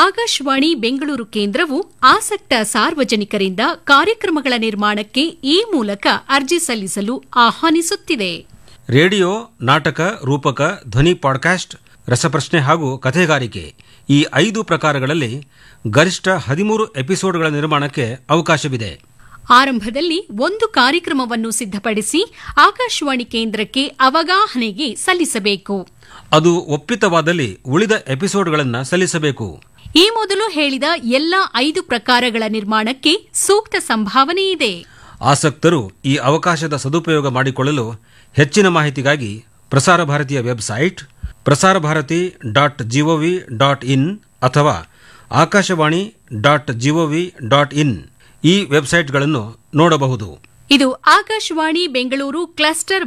ಆಕಾಶವಾಣಿ ಬೆಂಗಳೂರು ಕೇಂದ್ರವು ಆಸಕ್ತ ಸಾರ್ವಜನಿಕರಿಂದ ಕಾರ್ಯಕ್ರಮಗಳ ನಿರ್ಮಾಣಕ್ಕೆ ಈ ಮೂಲಕ ಅರ್ಜಿ ಸಲ್ಲಿಸಲು ಆಹ್ವಾನಿಸುತ್ತಿದೆ. ರೇಡಿಯೋ, ನಾಟಕ, ರೂಪಕ, ಧ್ವನಿ ಪಾಡ್ಕಾಸ್ಟ್, ರಸಪ್ರಶ್ನೆ ಹಾಗೂ ಕಥೆಗಾರಿಕೆ ಈ 5 ಪ್ರಕಾರಗಳಲ್ಲಿ ಗರಿಷ್ಠ 13 ಎಪಿಸೋಡ್ಗಳ ನಿರ್ಮಾಣಕ್ಕೆ ಅವಕಾಶವಿದೆ. ಆರಂಭದಲ್ಲಿ ಒಂದು ಕಾರ್ಯಕ್ರಮವನ್ನು ಸಿದ್ಧಪಡಿಸಿ ಆಕಾಶವಾಣಿ ಕೇಂದ್ರಕ್ಕೆ ಅವಗಾಹನೆಗೆ ಸಲ್ಲಿಸಬೇಕು. ಅದು ಒಪ್ಪಿತವಾದಲ್ಲಿ ಉಳಿದ ಎಪಿಸೋಡ್ಗಳನ್ನು ಸಲ್ಲಿಸಬೇಕು. ಈ ಮೊದಲು ಹೇಳಿದ ಎಲ್ಲ 5 ಪ್ರಕಾರಗಳ ನಿರ್ಮಾಣಕ್ಕೆ ಸೂಕ್ತ ಸಂಭಾವನೆ ಇದೆ. ಆಸಕ್ತರು ಈ ಅವಕಾಶದ ಸದುಪಯೋಗ ಮಾಡಿಕೊಳ್ಳಲು ಹೆಚ್ಚಿನ ಮಾಹಿತಿಗಾಗಿ ಪ್ರಸಾರ ಭಾರತಿಯ ವೆಬ್ಸೈಟ್ prasarabharati.gov.in ಅಥವಾ akashawani.gov.in ಈ ವೆಬ್ಸೈಟ್ಗಳನ್ನು ನೋಡಬಹುದು. ಇದು ಆಕಾಶವಾಣಿ ಬೆಂಗಳೂರು ಕ್ಲಸ್ಟರ್